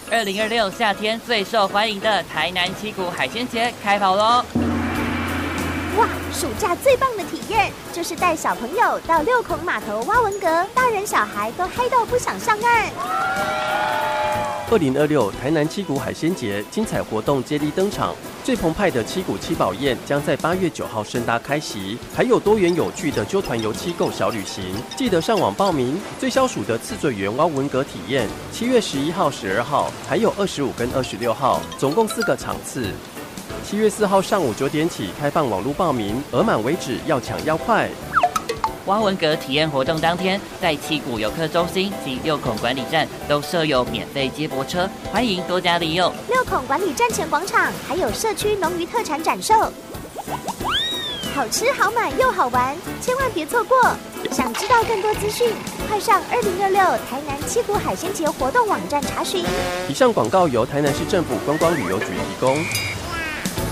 2026夏天最受欢迎的台南七股海鲜节开跑喽！ 哇，暑假最棒的体验就是带小朋友到六孔码头挖文蛤，大人小孩都嗨到不想上岸。 2026台南七股海鲜节精彩活动接力登场，最澎湃的七股七宝宴将在8月9号盛大开席，还有多元有趣的揪团游七购小旅行，记得上网报名。最消暑的刺嘴园挖文蛤体验，7月11号、12号，还有25跟26号，总共4个场次。7月4号上午9点起开放网络报名，额满为止，要抢要快。 挖文蛤体验活动当天，在七股游客中心及六孔管理站都设有免费接驳车，欢迎多加利用。 六孔管理站前广场还有社区农渔特产展售，好吃好买又好玩，千万别错过！想知道更多资讯，快上2026台南七股海鲜节活动网站查询。 以上广告由台南市政府观光旅游局提供。